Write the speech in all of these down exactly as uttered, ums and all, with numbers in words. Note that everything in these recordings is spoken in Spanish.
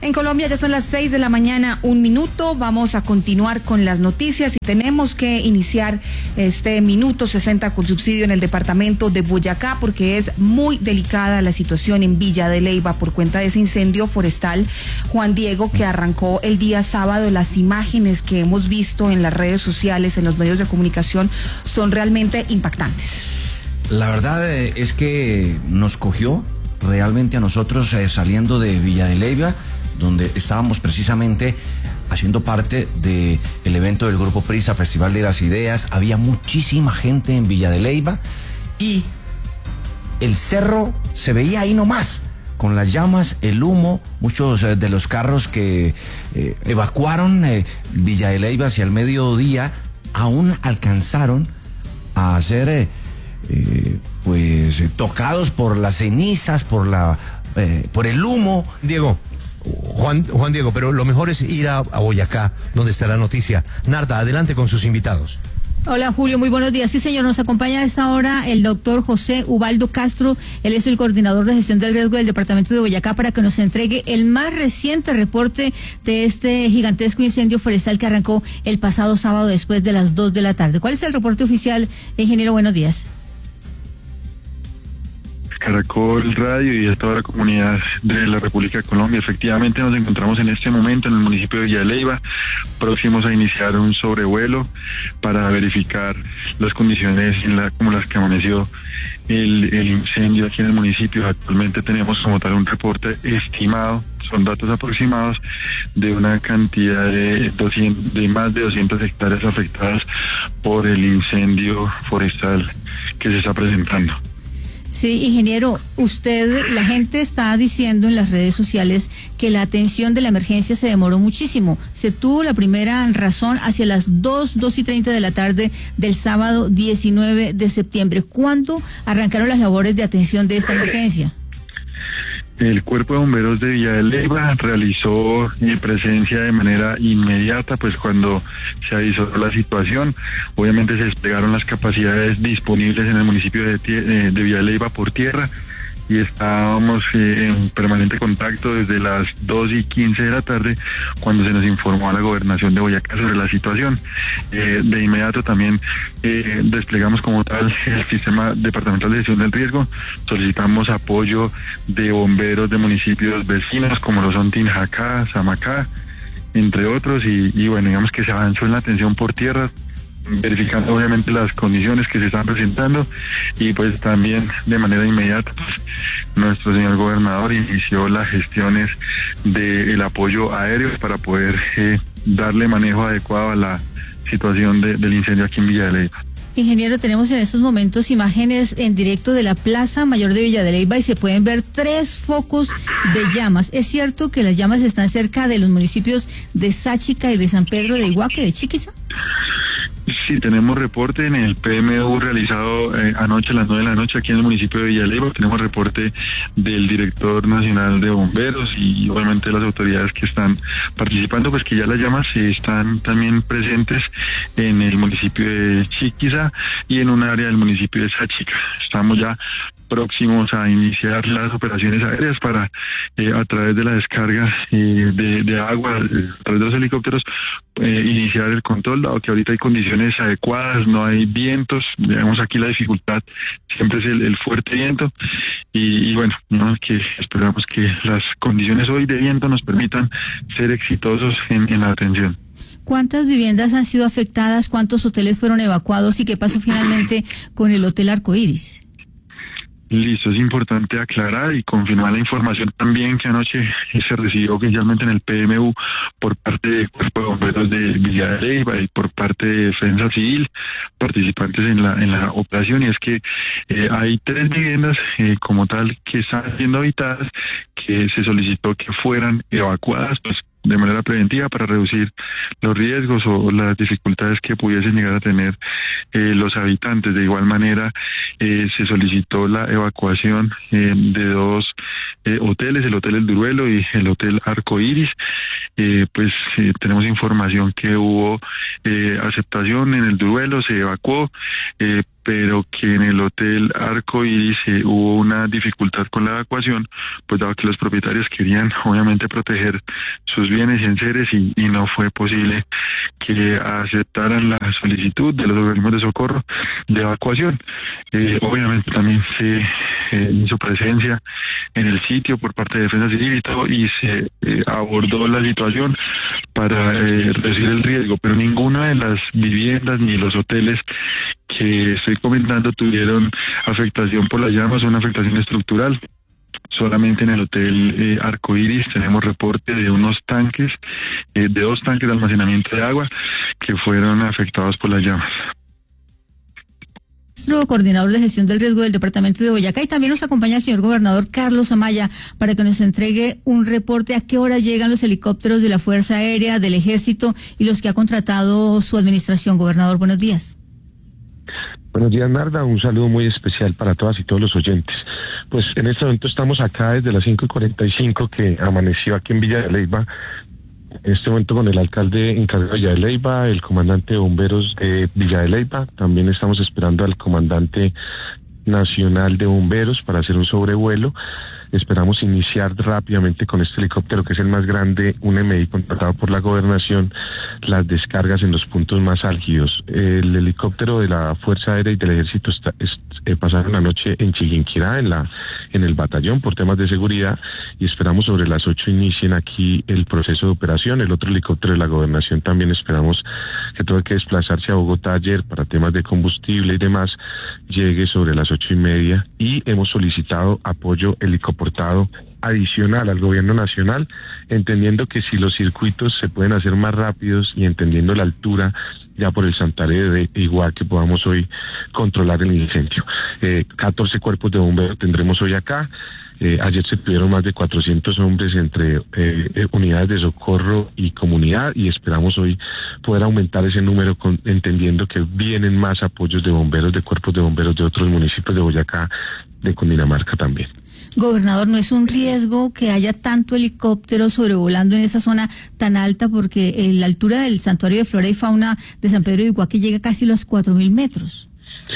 En Colombia ya son las seis de la mañana, un minuto. Vamos a continuar con las noticias y tenemos que iniciar este minuto sesenta con subsidio en el departamento de Boyacá porque es muy delicada la situación en Villa de Leyva por cuenta de ese incendio forestal. Juan Diego, que arrancó el día sábado, las imágenes que hemos visto en las redes sociales, en los medios de comunicación, son realmente impactantes. La verdad eh, es que nos cogió realmente a nosotros eh, saliendo de Villa de Leyva, donde estábamos precisamente haciendo parte del evento del Grupo Prisa, Festival de las Ideas. Había muchísima gente en Villa de Leyva y el cerro se veía ahí nomás, con las llamas, el humo. Muchos eh, de los carros que eh, evacuaron eh, Villa de Leyva hacia el mediodía aún alcanzaron a ser eh, eh, pues eh, tocados por las cenizas, por la eh, por el humo. Diego, Juan, Juan Diego, pero lo mejor es ir a, a Boyacá, donde está la noticia. Narda, adelante con sus invitados. Hola Julio, muy buenos días. Sí señor, nos acompaña a esta hora el doctor José Ubaldo Castro. Él es el coordinador de gestión del riesgo del departamento de Boyacá, para que nos entregue el más reciente reporte de este gigantesco incendio forestal que arrancó el pasado sábado después de las dos de la tarde. ¿Cuál es el reporte oficial, ingeniero? Buenos días. Caracol Radio y a toda la comunidad de la República de Colombia. Efectivamente nos encontramos en este momento en el municipio de Villa de Leyva, próximos a iniciar un sobrevuelo para verificar las condiciones en la, como las que amaneció el, el incendio aquí en el municipio. Actualmente tenemos como tal un reporte estimado, son datos aproximados, de una cantidad de, doscientos, de más de doscientas hectáreas afectadas por el incendio forestal que se está presentando. Sí, ingeniero, usted, la gente está diciendo en las redes sociales que la atención de la emergencia se demoró muchísimo. Se tuvo la primera razón hacia las dos, dos y treinta de la tarde del sábado diecinueve de septiembre. ¿Cuándo arrancaron las labores de atención de esta emergencia? El Cuerpo de Bomberos de Villa de Leyva realizó mi presencia de manera inmediata, pues cuando se avisó la situación. Obviamente se desplegaron las capacidades disponibles en el municipio de, de Villa de Leyva por tierra, y estábamos eh, en permanente contacto desde las dos y quince de la tarde, cuando se nos informó a la gobernación de Boyacá sobre la situación. Eh, de inmediato también eh, desplegamos como tal el sistema departamental de gestión del riesgo, solicitamos apoyo de bomberos de municipios vecinos como lo son Tinjacá, Samacá, entre otros, y, y bueno, digamos que se avanzó en la atención por tierra, verificando obviamente las condiciones que se están presentando, y pues también de manera inmediata pues nuestro señor gobernador inició las gestiones del apoyo aéreo para poder eh, darle manejo adecuado a la situación de, del incendio aquí en Villa de Leyva. Ingeniero, tenemos en estos momentos imágenes en directo de la Plaza Mayor de Villa de Leyva y se pueden ver tres focos de llamas. ¿Es cierto que las llamas están cerca de los municipios de Sáchica y de San Pedro de Iguaque, de Chiquiza? Sí, tenemos reporte en el P M U realizado eh, anoche a las nueve de la noche aquí en el municipio de Villa de Leyva. Tenemos reporte del director nacional de bomberos y obviamente las autoridades que están participando, pues que ya las llamas están también presentes en el municipio de Chiquiza y en un área del municipio de Sáchica. Estamos ya próximos a iniciar las operaciones aéreas para, eh, a través de la descarga eh, de, de agua, eh, a través de los helicópteros, eh, iniciar el control, dado que ahorita hay condiciones adecuadas, no hay vientos. Digamos, aquí la dificultad siempre es el, el fuerte viento, y, y bueno, ¿no? que esperamos que las condiciones hoy de viento nos permitan ser exitosos en, en la atención. ¿Cuántas viviendas han sido afectadas? ¿Cuántos hoteles fueron evacuados? ¿Y qué pasó finalmente con el Hotel Arcoíris? Listo, es importante aclarar y confirmar la información también que anoche se recibió oficialmente en el P M U por parte del Cuerpo de Bomberos de Villa de Leyva y por parte de Defensa Civil, participantes en la en la operación, y es que eh, hay tres viviendas eh, como tal que están siendo habitadas, que se solicitó que fueran evacuadas, pues de manera preventiva para reducir los riesgos o las dificultades que pudiesen llegar a tener eh, los habitantes. De igual manera, eh, se solicitó la evacuación eh, de dos eh, hoteles, el Hotel El Duruelo y el Hotel Arcoíris. Eh, pues eh, tenemos información que hubo eh, aceptación en El Duruelo, se evacuó, eh, pero que en el Hotel Arco Iris eh, hubo una dificultad con la evacuación, pues dado que los propietarios querían obviamente proteger sus bienes y enseres y, y no fue posible que aceptaran la solicitud de los organismos de socorro de evacuación. Eh, obviamente también se eh, hizo presencia en el sitio por parte de Defensa Civil y todo, y se eh, abordó la situación para eh, reducir el riesgo, pero ninguna de las viviendas ni los hoteles que estoy comentando tuvieron afectación por las llamas o una afectación estructural. Solamente en el Hotel eh, Arco Iris tenemos reporte de unos tanques, eh, de dos tanques de almacenamiento de agua que fueron afectados por las llamas. Nuestro coordinador de gestión del riesgo del departamento de Boyacá, y también nos acompaña el señor gobernador Carlos Amaya para que nos entregue un reporte a qué hora llegan los helicópteros de la Fuerza Aérea, del Ejército y los que ha contratado su administración. Gobernador, buenos días. Buenos días, Narda, un saludo muy especial para todas y todos los oyentes. Pues en este momento estamos acá desde las cinco y cuarenta y cinco que amaneció aquí en Villa de Leyva, en este momento con el alcalde encargado de Villa de Leyva, el comandante de bomberos de Villa de Leyva, también estamos esperando al comandante nacional de bomberos para hacer un sobrevuelo. Esperamos iniciar rápidamente con este helicóptero, que es el más grande, un M I contratado por la gobernación, las descargas en los puntos más álgidos. El helicóptero de la Fuerza Aérea y del Ejército está, es, eh, pasaron la noche en Chiquinquirá, en la en el batallón, por temas de seguridad, y esperamos sobre las ocho inicien aquí el proceso de operación. El otro helicóptero de la gobernación también esperamos, que tuvo que desplazarse a Bogotá ayer para temas de combustible y demás, llegue sobre las ocho y media, y hemos solicitado apoyo helicóptero adicional al gobierno nacional, entendiendo que si los circuitos se pueden hacer más rápidos y entendiendo la altura ya por el Santander, de igual que podamos hoy controlar el incendio. Eh, catorce cuerpos de bomberos tendremos hoy acá. Eh, ayer se tuvieron más de cuatrocientos hombres entre eh, unidades de socorro y comunidad, y esperamos hoy poder aumentar ese número, con, entendiendo que vienen más apoyos de bomberos, de cuerpos de bomberos de otros municipios de Boyacá, de Cundinamarca también. Gobernador, ¿no es un riesgo que haya tanto helicóptero sobrevolando en esa zona tan alta? Porque eh, la altura del Santuario de Flora y Fauna de San Pedro de Iguaque llega casi a los cuatro mil metros.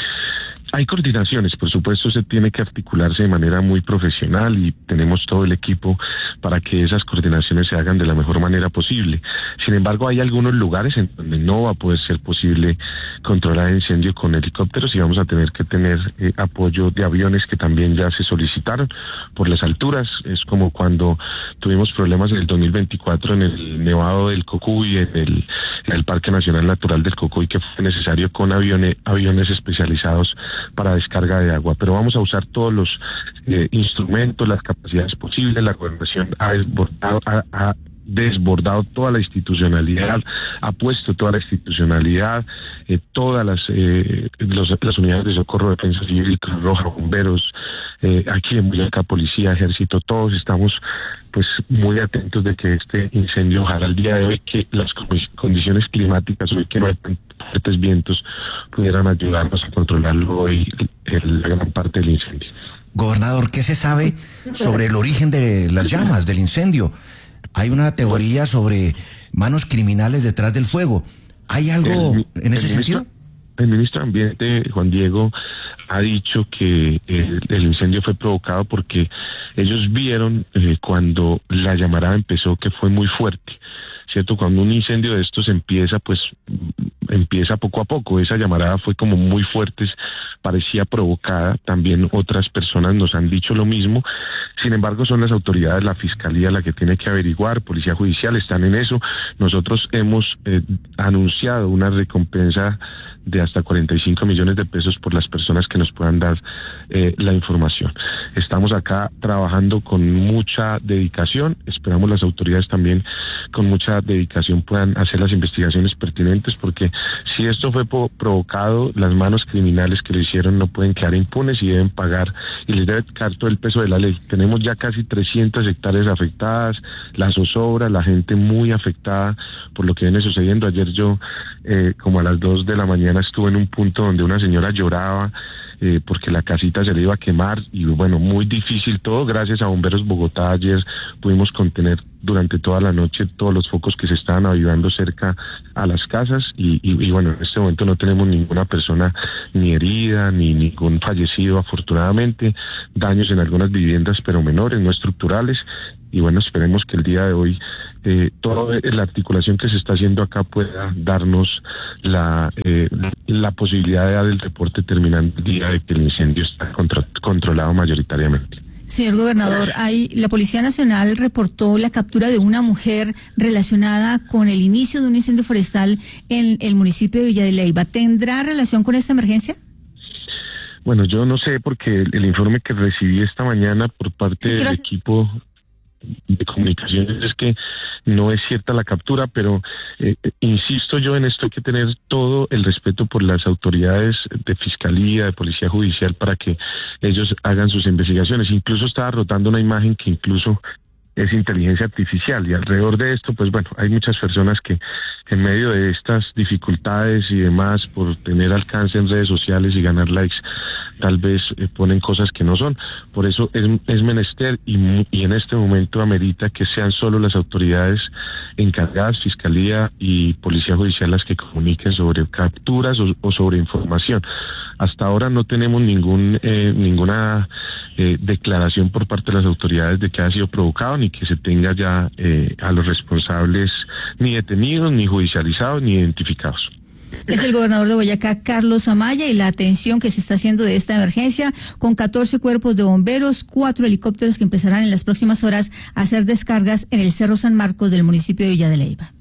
Hay coordinaciones, por supuesto, se tiene que articularse de manera muy profesional y tenemos todo el equipo para que esas coordinaciones se hagan de la mejor manera posible. Sin embargo, hay algunos lugares en donde no va a poder ser posible controlar el incendio con helicópteros y vamos a tener que tener eh, apoyo de aviones que también ya se solicitaron por las alturas. Es como cuando tuvimos problemas en el dos mil veinticuatro en el Nevado del Cocuy, en el, en el Parque Nacional Natural del Cocuy, que fue necesario con aviones, aviones especializados para descarga de agua, pero vamos a usar todos los eh, instrumentos, las capacidades posibles. La gobernación ha desbordado, ha, ha desbordado toda la institucionalidad, ha puesto toda la institucionalidad, eh, todas las eh, los, las unidades de socorro, defensa civil, Cruz Roja, bomberos, eh, aquí en Boyacá, policía, ejército, todos estamos pues muy atentos de que este incendio, ojalá al día de hoy, que las condiciones climáticas, hoy que no hay fuertes vientos, pudieran ayudarnos a controlarlo hoy, el, la gran parte del incendio. Gobernador, ¿qué se sabe sobre el origen de las llamas, del incendio? Hay una teoría sobre manos criminales detrás del fuego. ¿Hay algo el, en ese el sentido? Ministro, el ministro de Ambiente, Juan Diego, ha dicho que el, el incendio fue provocado porque ellos vieron eh, cuando la llamarada empezó que fue muy fuerte, ¿cierto? Cuando un incendio de estos empieza, pues empieza poco a poco. Esa llamarada fue como muy fuerte, parecía provocada. También otras personas nos han dicho lo mismo. Sin embargo, son las autoridades, la fiscalía, la que tiene que averiguar, policía judicial, están en eso. Nosotros hemos eh, anunciado una recompensa de hasta cuarenta y cinco millones de pesos por las personas que nos puedan dar eh, la información. Estamos acá trabajando con mucha dedicación, esperamos las autoridades también con mucha dedicación puedan hacer las investigaciones pertinentes, porque si esto fue provocado, las manos criminales que lo hicieron no pueden quedar impunes y deben pagar, y les debe caer todo el peso de la ley. Tenemos ya casi trescientas hectáreas afectadas, la zozobra, la gente muy afectada por lo que viene sucediendo. Ayer yo, eh, como a las dos de la mañana, estuve en un punto donde una señora lloraba eh, porque la casita se le iba a quemar y bueno, muy difícil todo. Gracias a Bomberos Bogotá ayer pudimos contener durante toda la noche todos los focos que se estaban avivando cerca a las casas y, y, y bueno, en este momento no tenemos ninguna persona ni herida ni ningún fallecido, afortunadamente, daños en algunas viviendas pero menores, no estructurales, y bueno, esperemos que el día de hoy eh, toda la articulación que se está haciendo acá pueda darnos la eh, la posibilidad de dar el reporte terminante el día de que el incendio está contra, controlado mayoritariamente. Señor gobernador, hay, la Policía Nacional reportó la captura de una mujer relacionada con el inicio de un incendio forestal en el municipio de Villa de Leyva. ¿Tendrá relación con esta emergencia? Bueno, yo no sé porque el, el informe que recibí esta mañana por parte sí, del hacer... equipo de comunicaciones es que no es cierta la captura, pero eh, insisto yo en esto, hay que tener todo el respeto por las autoridades de fiscalía, de policía judicial para que ellos hagan sus investigaciones. Incluso estaba rotando una imagen que incluso es inteligencia artificial y alrededor de esto, pues bueno, hay muchas personas que en medio de estas dificultades y demás por tener alcance en redes sociales y ganar likes, tal vez eh, ponen cosas que no son. Por eso es, es menester y, y en este momento amerita que sean solo las autoridades encargadas, Fiscalía y Policía Judicial, las que comuniquen sobre capturas o, o sobre información. Hasta ahora no tenemos ningún eh, ninguna eh, declaración por parte de las autoridades de que haya sido provocado, ni que se tenga ya eh, a los responsables ni detenidos, ni judicializados, ni identificados. Es el gobernador de Boyacá, Carlos Amaya, y la atención que se está haciendo de esta emergencia con catorce cuerpos de bomberos, cuatro helicópteros que empezarán en las próximas horas a hacer descargas en el Cerro San Marcos del municipio de Villa de Leyva.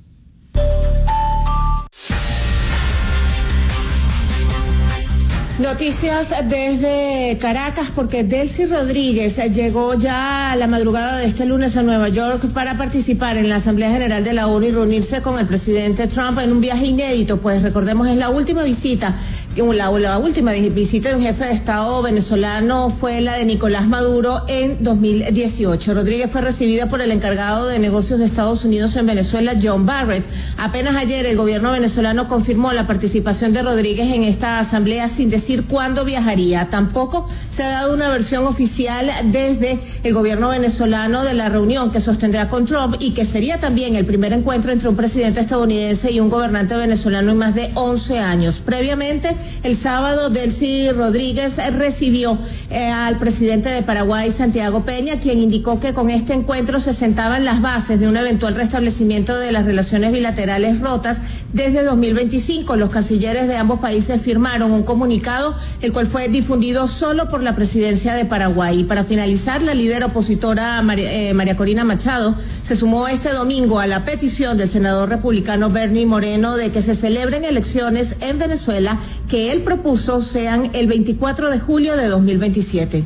Noticias desde Caracas, porque Delcy Rodríguez llegó ya a la madrugada de este lunes a Nueva York para participar en la Asamblea General de la ONU y reunirse con el presidente Trump en un viaje inédito, pues recordemos es la última visita, la, la última visita de un jefe de Estado venezolano fue la de Nicolás Maduro en dos mil dieciocho. Rodríguez fue recibida por el encargado de negocios de Estados Unidos en Venezuela, John Barrett. Apenas ayer el gobierno venezolano confirmó la participación de Rodríguez en esta asamblea sin decir cuándo viajaría. Tampoco se ha dado una versión oficial desde el gobierno venezolano de la reunión que sostendrá con Trump y que sería también el primer encuentro entre un presidente estadounidense y un gobernante venezolano en más de once años. Previamente, el sábado, Delcy Rodríguez recibió eh, al presidente de Paraguay, Santiago Peña, quien indicó que con este encuentro se sentaban las bases de un eventual restablecimiento de las relaciones bilaterales rotas desde dos mil veinticinco. Los cancilleres de ambos países firmaron un comunicado el cual fue difundido solo por la presidencia de Paraguay. Y para finalizar, la líder opositora María, eh, María Corina Machado se sumó este domingo a la petición del senador republicano Bernie Moreno de que se celebren elecciones en Venezuela que él propuso sean el veinticuatro de julio de dos mil veintisiete.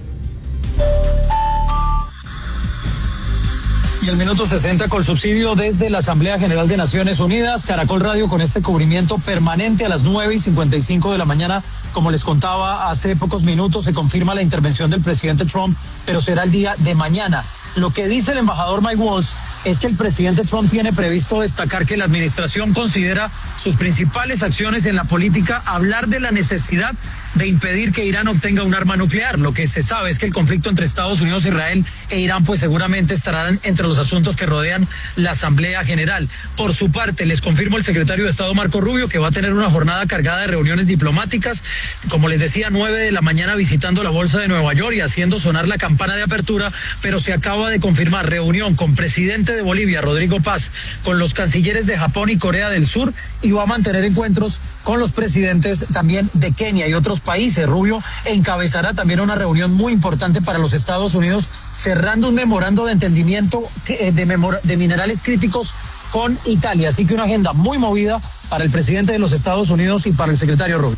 Y el minuto sesenta con subsidio desde la Asamblea General de Naciones Unidas. Caracol Radio con este cubrimiento permanente a las nueve y cincuenta y cinco de la mañana. Como les contaba hace pocos minutos, se confirma la intervención del presidente Trump, pero será el día de mañana. Lo que dice el embajador Mike Waltz es que el presidente Trump tiene previsto destacar que la administración considera sus principales acciones en la política hablar de la necesidad de impedir que Irán obtenga un arma nuclear. Lo que se sabe es que el conflicto entre Estados Unidos, Israel e Irán pues seguramente estarán entre los asuntos que rodean la Asamblea General. Por su parte, les confirmo el secretario de Estado Marco Rubio que va a tener una jornada cargada de reuniones diplomáticas, como les decía, nueve de la mañana visitando la Bolsa de Nueva York y haciendo sonar la campana de apertura, pero se acaba de confirmar reunión con presidente de Bolivia, Rodrigo Paz, con los cancilleres de Japón y Corea del Sur, y va a mantener encuentros con los presidentes también de Kenia y otros países. Rubio encabezará también una reunión muy importante para los Estados Unidos, cerrando un memorando de entendimiento de, memor de minerales críticos con Italia. Así que una agenda muy movida para el presidente de los Estados Unidos y para el secretario Rubio.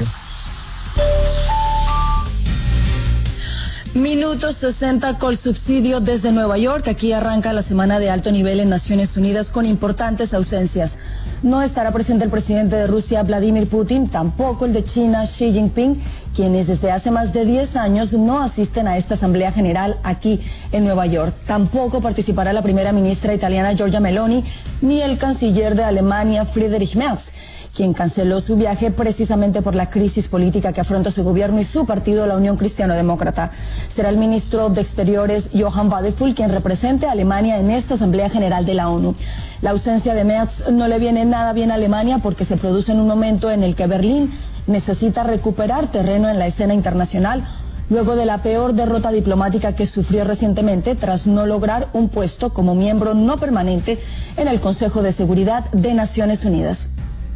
Minuto sesenta con subsidio desde Nueva York. Aquí arranca la semana de alto nivel en Naciones Unidas con importantes ausencias. No estará presente el presidente de Rusia, Vladimir Putin, tampoco el de China, Xi Jinping, quienes desde hace más de diez años no asisten a esta Asamblea General aquí en Nueva York. Tampoco participará la primera ministra italiana, Giorgia Meloni, ni el canciller de Alemania, Friedrich Merz, quien canceló su viaje precisamente por la crisis política que afronta su gobierno y su partido, la Unión Cristiano-Demócrata. Será el ministro de Exteriores, Johann Wadephul, quien represente a Alemania en esta Asamblea General de la ONU. La ausencia de Merz no le viene nada bien a Alemania porque se produce en un momento en el que Berlín necesita recuperar terreno en la escena internacional luego de la peor derrota diplomática que sufrió recientemente tras no lograr un puesto como miembro no permanente en el Consejo de Seguridad de Naciones Unidas.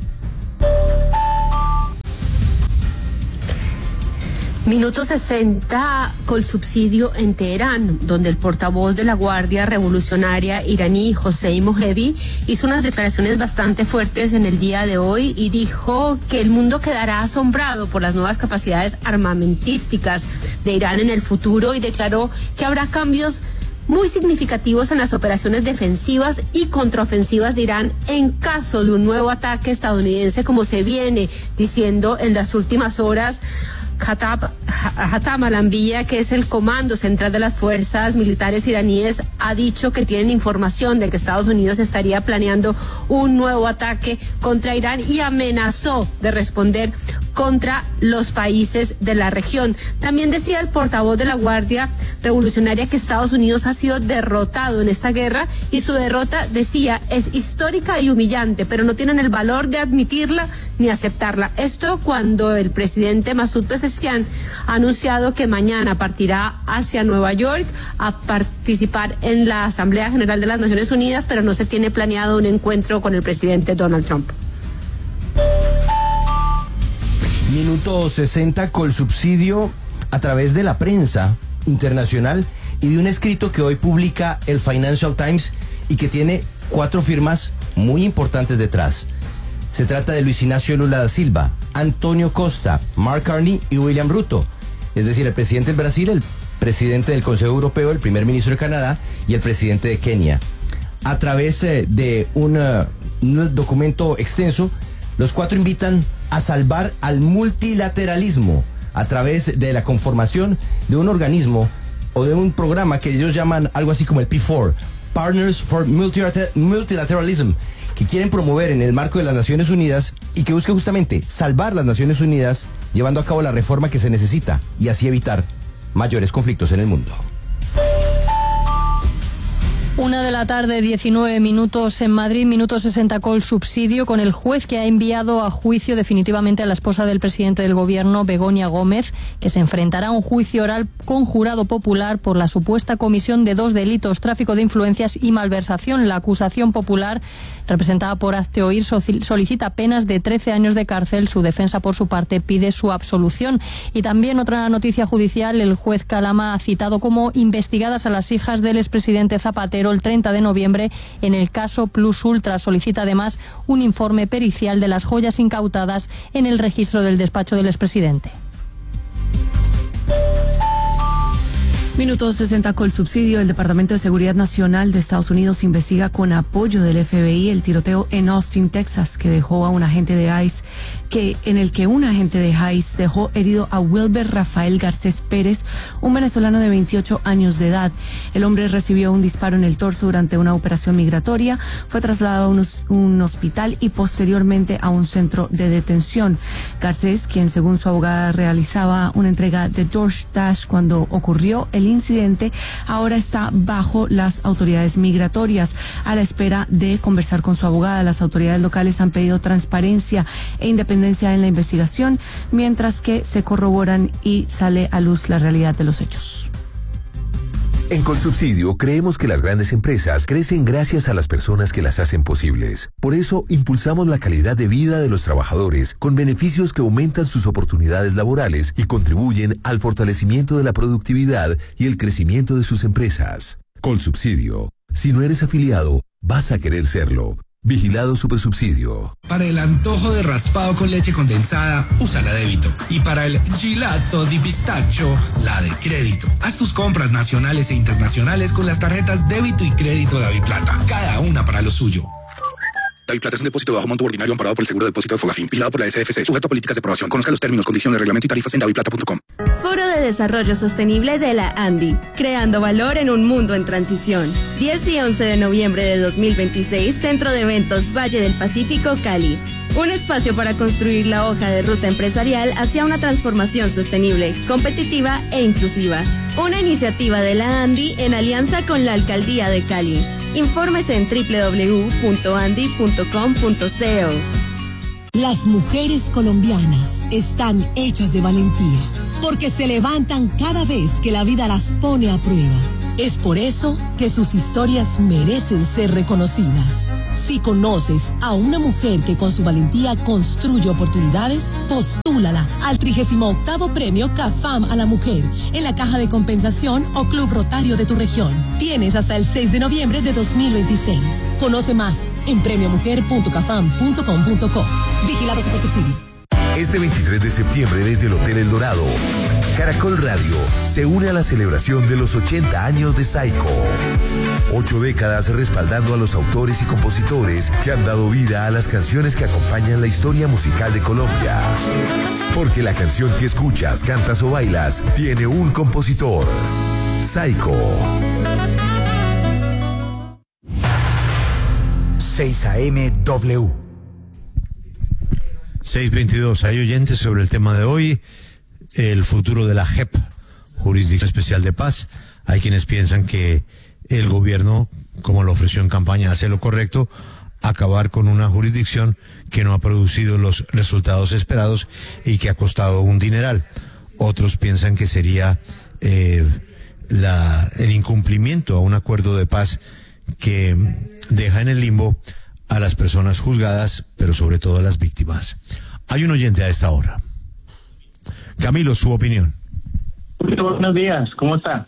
Minuto sesenta con subsidio en Teherán, donde el portavoz de la Guardia Revolucionaria iraní, Hossein Mojevi, hizo unas declaraciones bastante fuertes en el día de hoy y dijo que el mundo quedará asombrado por las nuevas capacidades armamentísticas de Irán en el futuro y declaró que habrá cambios muy significativos en las operaciones defensivas y contraofensivas de Irán en caso de un nuevo ataque estadounidense, como se viene diciendo en las últimas horas. Hatam Al-Anbiya, que es el comando central de las fuerzas militares iraníes, ha dicho que tienen información de que Estados Unidos estaría planeando un nuevo ataque contra Irán y amenazó de responder contra los países de la región. También decía el portavoz de la Guardia Revolucionaria que Estados Unidos ha sido derrotado en esta guerra y su derrota, decía, es histórica y humillante, pero no tienen el valor de admitirla ni aceptarla. Esto cuando el presidente Masoud Pezeshkian ha anunciado que mañana partirá hacia Nueva York a participar en la Asamblea General de las Naciones Unidas, pero no se tiene planeado un encuentro con el presidente Donald Trump. Minuto sesenta con subsidio a través de la prensa internacional y de un escrito que hoy publica el Financial Times y que tiene cuatro firmas muy importantes detrás. Se trata de Luis Ignacio Lula da Silva, Antonio Costa, Mark Carney y William Ruto, es decir, el presidente del Brasil, el presidente del Consejo Europeo, el primer ministro de Canadá y el presidente de Kenia. A través eh, de una, un documento extenso, los cuatro invitan a salvar al multilateralismo a través de la conformación de un organismo o de un programa que ellos llaman algo así como el P cuatro, Partners for Multilateralism, que quieren promover en el marco de las Naciones Unidas y que busca justamente salvar las Naciones Unidas llevando a cabo la reforma que se necesita y así evitar mayores conflictos en el mundo. Una de la tarde, diecinueve minutos en Madrid, minuto sesenta con subsidio, con el juez que ha enviado a juicio definitivamente a la esposa del presidente del gobierno, Begoña Gómez, que se enfrentará a un juicio oral con jurado popular por la supuesta comisión de dos delitos, tráfico de influencias y malversación. La acusación popular, representada por Hazte Oír, solicita penas de trece años de cárcel. Su defensa, por su parte, pide su absolución. Y también otra noticia judicial, el juez Calama ha citado como investigadas a las hijas del expresidente Zapatero el treinta de noviembre en el caso Plus Ultra. Solicita además un informe pericial de las joyas incautadas en el registro del despacho del expresidente. Minuto sesenta con subsidio. El Departamento de Seguridad Nacional de Estados Unidos investiga con apoyo del F B I el tiroteo en Austin, Texas, que dejó a un agente de ICE, que en el que un agente de ICE dejó herido a Wilber Rafael Garcés Pérez, un venezolano de veintiocho años de edad. El hombre recibió un disparo en el torso durante una operación migratoria, fue trasladado a un, un hospital y posteriormente a un centro de detención. Garcés, quien según su abogada realizaba una entrega de DoorDash cuando ocurrió el incidente, ahora está bajo las autoridades migratorias a la espera de conversar con su abogada. Las autoridades locales han pedido transparencia e independencia en la investigación, mientras que se corroboran y sale a luz la realidad de los hechos. En Colsubsidio creemos que las grandes empresas crecen gracias a las personas que las hacen posibles. Por eso impulsamos la calidad de vida de los trabajadores con beneficios que aumentan sus oportunidades laborales y contribuyen al fortalecimiento de la productividad y el crecimiento de sus empresas. Colsubsidio. Si no eres afiliado, vas a querer serlo. Vigilado Supersubsidio. Para el antojo de raspado con leche condensada, usa la débito. Y para el gelato di pistacho, la de crédito. Haz tus compras nacionales e internacionales con las tarjetas débito y crédito de Daviplata. Cada una para lo suyo. Daviplata es un depósito de bajo monto ordinario amparado por el Seguro de Depósito de Fogafín, vigilado por la S F C, sujeto a políticas de aprobación. Conozca los términos, condiciones, reglamento y tarifas en daviplata punto com. Foro de Desarrollo Sostenible de la ANDI, creando valor en un mundo en transición. diez y once de noviembre de dos mil veintiséis, Centro de Eventos Valle del Pacífico, Cali. Un espacio para construir la hoja de ruta empresarial hacia una transformación sostenible, competitiva e inclusiva. Una iniciativa de la ANDI en alianza con la Alcaldía de Cali. Infórmese en doble u doble u doble u punto andi punto com punto co. Las mujeres colombianas están hechas de valentía, porque se levantan cada vez que la vida las pone a prueba. Es por eso que sus historias merecen ser reconocidas. Si conoces a una mujer que con su valentía construye oportunidades, postúlala al trigésimo octavo Premio CAFAM a la Mujer en la Caja de Compensación o Club Rotario de tu región. Tienes hasta el seis de noviembre de dos mil veintiséis. Conoce más en premio mujer punto cafam punto com punto co. Vigilado Supersubsidio. Este veintitrés de septiembre desde el Hotel El Dorado, Caracol Radio se une a la celebración de los ochenta años de Saico. Ocho décadas respaldando a los autores y compositores que han dado vida a las canciones que acompañan la historia musical de Colombia. Porque la canción que escuchas, cantas o bailas tiene un compositor. Saico. seis A M W. seis veintidós. Hay oyentes sobre el tema de hoy, el futuro de la J E P, Jurisdicción Especial de Paz. Hay quienes piensan que el gobierno, como lo ofreció en campaña, hace lo correcto, acabar con una jurisdicción que no ha producido los resultados esperados y que ha costado un dineral. Otros piensan que sería eh, la, el incumplimiento a un acuerdo de paz que deja en el limbo a las personas juzgadas, pero sobre todo a las víctimas. Hay un oyente a esta hora. Camilo, su opinión. Buenos días, ¿cómo está?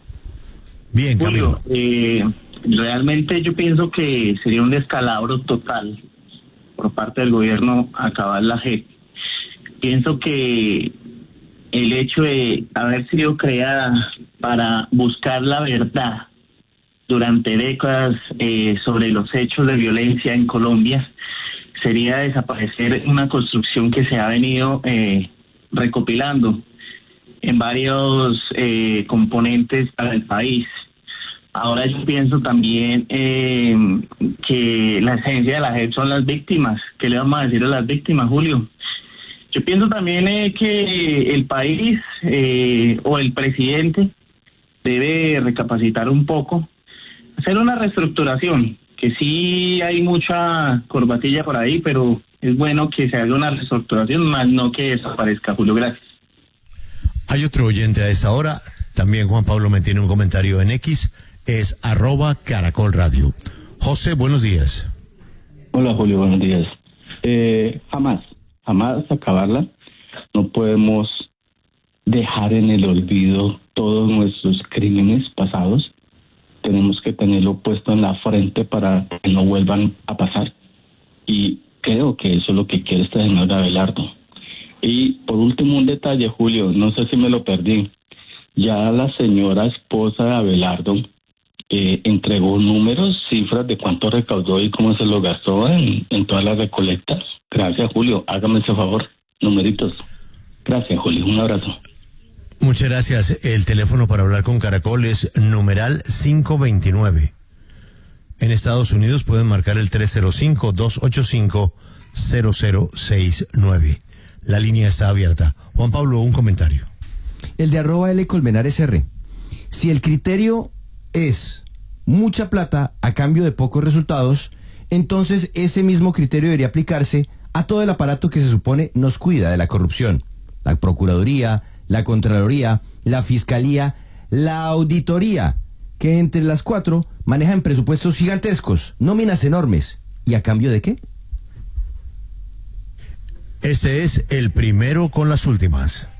Bien, Camilo. Julio, eh, realmente yo pienso que sería un descalabro total por parte del gobierno acabar la J E P. Pienso que el hecho de haber sido creada para buscar la verdad durante décadas eh, sobre los hechos de violencia en Colombia sería desaparecer una construcción que se ha venido eh, recopilando en varios eh, componentes para el país. Ahora yo pienso también eh, que la esencia de la J E P son las víctimas. ¿Qué le vamos a decir a las víctimas, Julio? Yo pienso también eh, que el país eh, o el presidente debe recapacitar un poco, hacer una reestructuración, que sí hay mucha corbatilla por ahí, pero es bueno que se haga una reestructuración, más no que desaparezca. Julio, gracias. Hay otro oyente a esta hora, también Juan Pablo me tiene un comentario en X, es arroba Caracol Radio. José, buenos días. Hola Julio, buenos días. Eh, jamás, jamás acabarla. No podemos dejar en el olvido todos nuestros crímenes pasados. Tenemos que tenerlo puesto en la frente para que no vuelvan a pasar. Y creo que eso es lo que quiere este señor Abelardo. Y por último un detalle, Julio, no sé si me lo perdí. Ya la señora esposa de Abelardo eh, entregó números, cifras de cuánto recaudó y cómo se lo gastó en, en todas las recolectas. Gracias, Julio. Hágame ese favor. Numeritos. Gracias, Julio. Un abrazo. Muchas gracias. El teléfono para hablar con Caracol es numeral cinco veintinueve. En Estados Unidos pueden marcar el tres cero cinco, dos ocho cinco, cero cero seis nueve. La línea está abierta. Juan Pablo, un comentario. El de arroba L Colmenares R. Si el criterio es mucha plata a cambio de pocos resultados, entonces ese mismo criterio debería aplicarse a todo el aparato que se supone nos cuida de la corrupción. La Procuraduría, la Contraloría, la Fiscalía, la Auditoría, que entre las cuatro manejan presupuestos gigantescos, nóminas enormes. ¿Y a cambio de qué? Este es el primero con las últimas.